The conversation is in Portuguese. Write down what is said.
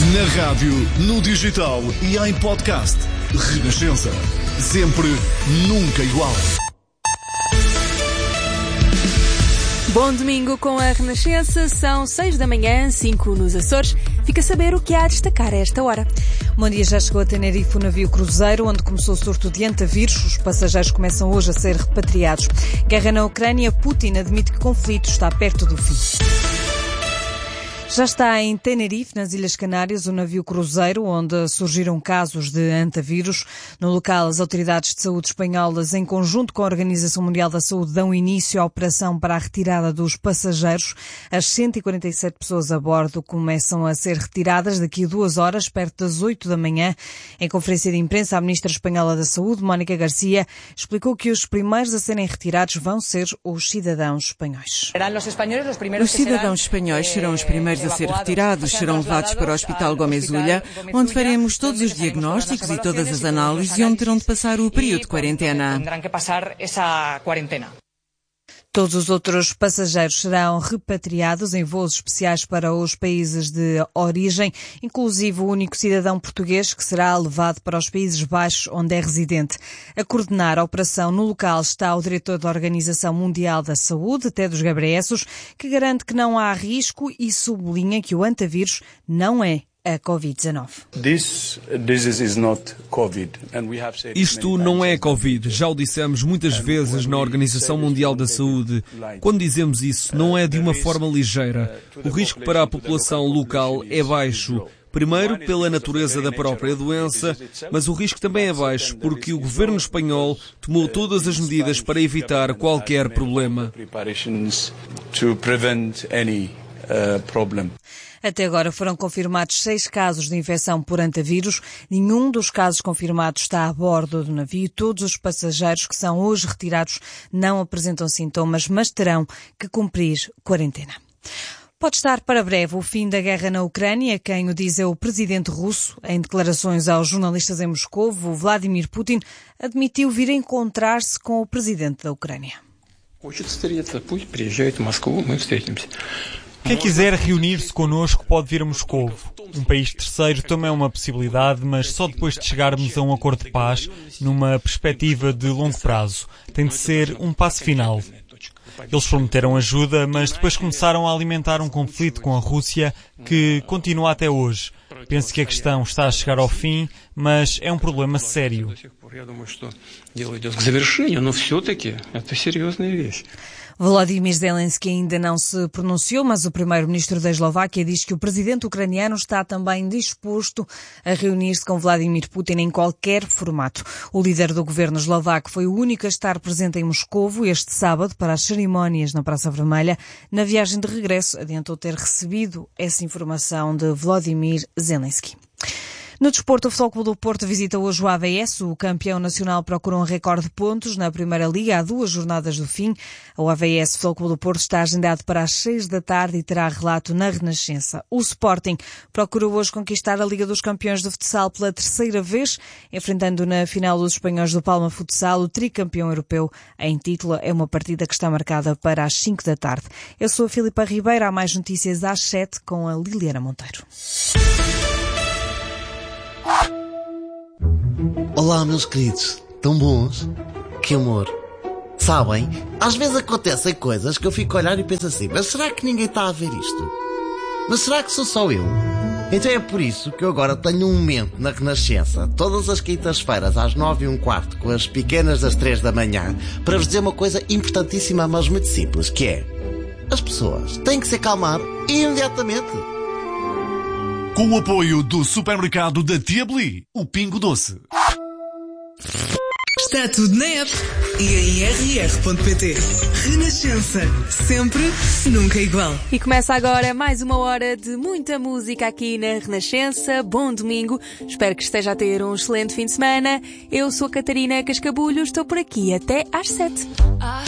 Na rádio, no digital e em podcast. Renascença. Sempre, nunca igual. Bom domingo com a Renascença, são 6 da manhã, 5 nos Açores. Fica a saber o que há a destacar a esta hora. Bom dia, já chegou a Tenerife o navio cruzeiro, onde começou o surto de antavírus. Os passageiros começam hoje a ser repatriados. Guerra na Ucrânia, Putin admite que o conflito está perto do fim. Já está em Tenerife, nas Ilhas Canárias, o navio cruzeiro, onde surgiram casos de antavírus. No local, as autoridades de saúde espanholas, em conjunto com a Organização Mundial da Saúde, dão início à operação para a retirada dos passageiros. As 147 pessoas a bordo começam a ser retiradas daqui a 2 horas, perto das 8 da manhã. Em conferência de imprensa, a Ministra Espanhola da Saúde, Mónica Garcia, explicou que os primeiros a serem retirados vão ser os cidadãos espanhóis. Os cidadãos espanhóis serão os primeiros a ser retirados, serão levados para o Hospital Gómez Ulla, onde faremos todos os diagnósticos e todas as análises e onde terão de passar o período de quarentena. Todos os outros passageiros serão repatriados em voos especiais para os países de origem, inclusive o único cidadão português que será levado para os Países Baixos, onde é residente. A coordenar a operação no local está o diretor da Organização Mundial da Saúde, Tedros Ghebreyesus, que garante que não há risco e sublinha que o antavírus não é a Covid-19. Isto não é Covid. Já o dissemos muitas vezes na Organização Mundial da Saúde. Quando dizemos isso, não é de uma forma ligeira. O risco para a população local é baixo. Primeiro, pela natureza da própria doença, mas o risco também é baixo porque o governo espanhol tomou todas as medidas para evitar qualquer problema. Até agora foram confirmados 6 casos de infecção por antavírus. Nenhum dos casos confirmados está a bordo do navio. Todos os passageiros que são hoje retirados não apresentam sintomas, mas terão que cumprir quarentena. Pode estar para breve o fim da guerra na Ucrânia. Quem o diz é o presidente russo. Em declarações aos jornalistas em Moscovo, Vladimir Putin admitiu vir encontrar-se com o presidente da Ucrânia. Quem quiser reunir-se connosco pode vir a Moscovo. Um país terceiro também é uma possibilidade, mas só depois de chegarmos a um acordo de paz, numa perspectiva de longo prazo. Tem de ser um passo final. Eles prometeram ajuda, mas depois começaram a alimentar um conflito com a Rússia que continua até hoje. Penso que a questão está a chegar ao fim, mas é um problema sério. Volodymyr Zelensky ainda não se pronunciou, mas o primeiro-ministro da Eslováquia diz que o presidente ucraniano está também disposto a reunir-se com Vladimir Putin em qualquer formato. O líder do governo eslovaco foi o único a estar presente em Moscovo este sábado para as cerimónias na Praça Vermelha. Na viagem de regresso, adiantou ter recebido essa informação de Volodymyr Zelensky. No desporto, o Futebol Clube do Porto visita hoje o AVS. O campeão nacional procura um recorde de pontos na Primeira Liga há 2 jornadas do fim. O AVS Futebol Clube do Porto está agendado para as 6 da tarde e terá relato na Renascença. O Sporting procura hoje conquistar a Liga dos Campeões de Futsal pela 3ª vez, enfrentando na final os espanhóis do Palma Futsal o tricampeão europeu em título. É uma partida que está marcada para as 5 da tarde. Eu sou a Filipa Ribeiro. Há mais notícias às 7 com a Liliana Monteiro. Olá, meus queridos. Tão bons? Que amor. Sabem, às vezes acontecem coisas que eu fico a olhar e penso assim, mas será que ninguém está a ver isto? Mas será que sou só eu? Então é por isso que eu agora tenho um momento na Renascença, todas as quintas-feiras às 9h15, com as pequenas das 3 da manhã, para vos dizer uma coisa importantíssima, mas muito simples, que é: as pessoas têm que se acalmar imediatamente. Com o apoio do supermercado da Tia Beli, o Pingo Doce. Está tudo na app e em rr.pt. Renascença. Sempre, nunca igual. E começa agora mais uma hora de muita música aqui na Renascença. Bom domingo. Espero que esteja a ter um excelente fim de semana. Eu sou a Catarina Cascabulho. Estou por aqui até às 7.